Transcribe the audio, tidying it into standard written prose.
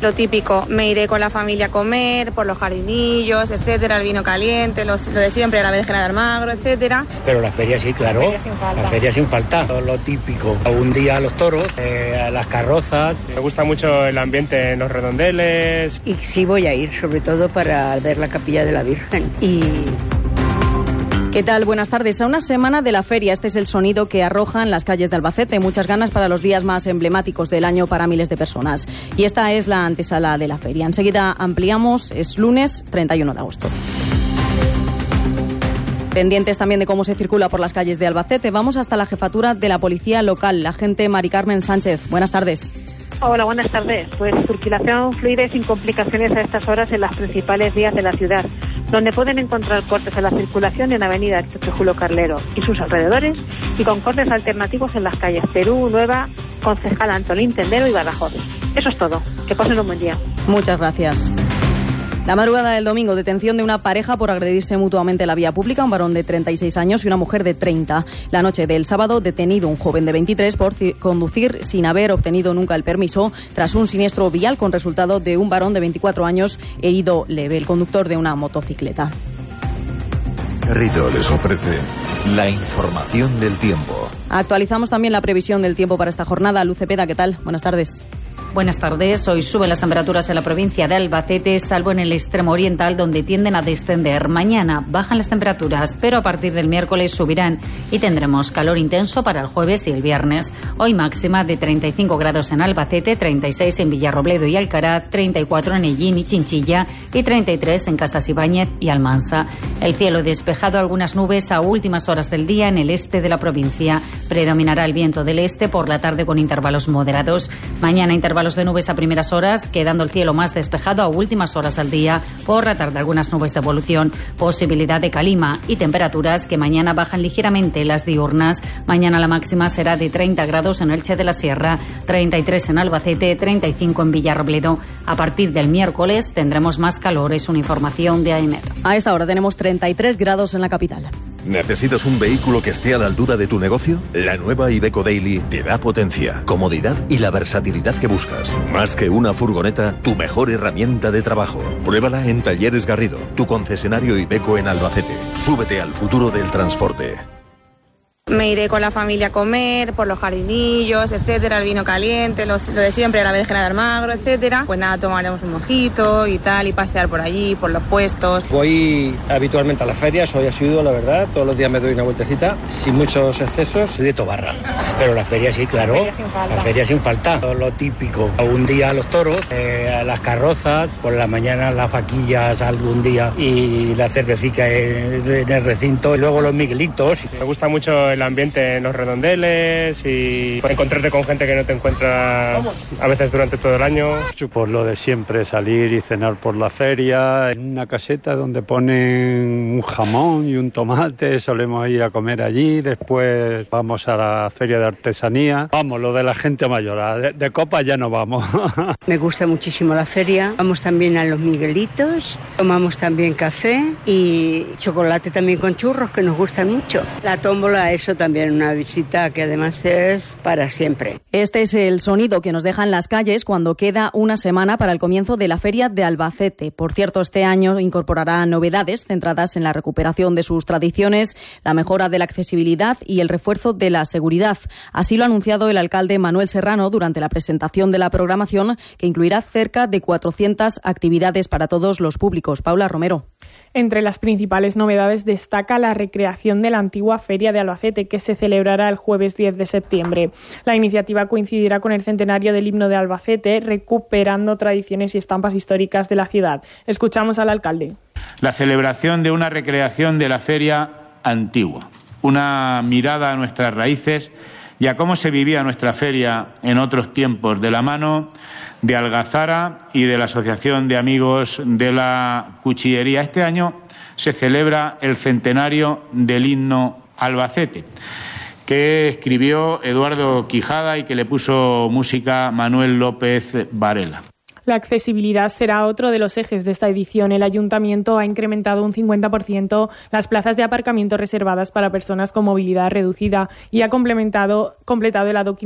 Lo típico, me iré con la familia a comer, por los jardinillos, etcétera, el vino caliente, lo de siempre, la berenjena de Almagro, etcétera. Pero la feria sí, claro, la feria sin falta. Lo típico, un día a los toros, a las carrozas. Me gusta mucho el ambiente en los redondeles. Y sí voy a ir, sobre todo para ver la capilla de la Virgen. ¿Qué tal? Buenas tardes. A una semana de la feria, este es el sonido que arrojan las calles de Albacete. Muchas ganas para los días más emblemáticos del año para miles de personas. Y esta es la antesala de la feria. Enseguida ampliamos, es lunes 31 de agosto. Pendientes también de cómo se circula por las calles de Albacete. Vamos hasta la jefatura de la policía local, la agente Mari Carmen Sánchez. Buenas tardes. Hola, buenas tardes. Pues circulación fluida y sin complicaciones a estas horas en las principales vías de la ciudad, donde pueden encontrar cortes en la circulación en Avenida Checho Julio Carlero y sus alrededores, y con cortes alternativos en las calles Perú, Nueva, Concejal Antolín Tendero y Badajoz. Eso es todo. Que pasen un buen día. Muchas gracias. La madrugada del domingo, detención de una pareja por agredirse mutuamente en la vía pública, un varón de 36 años y una mujer de 30. La noche del sábado, detenido un joven de 23 por conducir sin haber obtenido nunca el permiso tras un siniestro vial con resultado de un varón de 24 años herido leve, el conductor de una motocicleta. Rito les ofrece la información del tiempo. Actualizamos también la previsión del tiempo para esta jornada. Luz Cepeda, ¿qué tal? Buenas tardes. Buenas tardes. Hoy suben las temperaturas en la provincia de Albacete, salvo en el extremo oriental, donde tienden a descender. Mañana bajan las temperaturas, pero a partir del miércoles subirán y tendremos calor intenso para el jueves y el viernes. Hoy máxima de 35 grados en Albacete, 36 en Villarrobledo y Alcaraz, 34 en Ellín y Chinchilla y 33 en Casas Ibáñez y Almansa. El cielo despejado, algunas nubes a últimas horas del día en el este de la provincia. Predominará el viento del este por la tarde con intervalos moderados. Mañana intervalos de nubes a primeras horas, quedando el cielo más despejado a últimas horas del día. Por la tarde algunas nubes de evolución, posibilidad de calima y temperaturas que mañana bajan ligeramente las diurnas. Mañana la máxima será de 30 grados en Elche de la Sierra, 33 en Albacete, 35 en Villarrobledo. A partir del miércoles tendremos más calor, es una información de AEMET. A esta hora tenemos 33 grados en la capital. ¿Necesitas un vehículo que esté a la altura de tu negocio? La nueva Iveco Daily te da potencia, comodidad y la versatilidad que buscas. Más que una furgoneta, tu mejor herramienta de trabajo. Pruébala en Talleres Garrido, tu concesionario Iveco en Albacete. Súbete al futuro del transporte. Me iré con la familia a comer, por los jardinillos, etcétera, el vino caliente, lo de siempre, la berenjena de Almagro, etcétera. Pues nada, tomaremos un mojito y tal, y pasear por allí, por los puestos. Voy habitualmente a las ferias, soy asiduo, la verdad. Todos los días me doy una vueltecita, sin muchos excesos. Soy de Tobarra. Pero la feria sí, claro. La feria sin falta. Lo típico. Un día a los toros, a las carrozas, por la mañana las vaquillas algún día y la cervecita en el recinto. Y luego los miguelitos. Me gusta mucho el ambiente en los redondeles y encontrarte con gente que no te encuentras a veces durante todo el año. Por lo de siempre, salir y cenar por la feria, en una caseta donde ponen un jamón y un tomate, solemos ir a comer allí, después vamos a la feria de artesanía. Vamos, lo de la gente mayor, de copa ya no vamos. Me gusta muchísimo la feria, vamos también a los Miguelitos, tomamos también café y chocolate también con churros que nos gustan mucho. La tómbola, eso también una visita que además es para siempre. Este es el sonido que nos dejan las calles cuando queda una semana para el comienzo de la Feria de Albacete. Por cierto, este año incorporará novedades centradas en la recuperación de sus tradiciones, la mejora de la accesibilidad y el refuerzo de la seguridad. Así lo ha anunciado el alcalde Manuel Serrano durante la presentación de la programación, que incluirá cerca de 400 actividades para todos los públicos. Paula Romero. Entre las principales novedades destaca la recreación de la antigua Feria de Albacete, que se celebrará el jueves 10 de septiembre. La iniciativa coincidirá con el centenario del himno de Albacete, recuperando tradiciones y estampas históricas de la ciudad. Escuchamos al alcalde. La celebración de una recreación de la feria antigua, una mirada a nuestras raíces y a cómo se vivía nuestra feria en otros tiempos, de la mano de Algazara y de la Asociación de Amigos de la Cuchillería. Este año se celebra el centenario del himno Albacete, que escribió Eduardo Quijada y que le puso música Manuel López Varela. La accesibilidad será otro de los ejes de esta edición. El Ayuntamiento ha incrementado un 50% las plazas de aparcamiento reservadas para personas con movilidad reducida y ha completado el adoquinamiento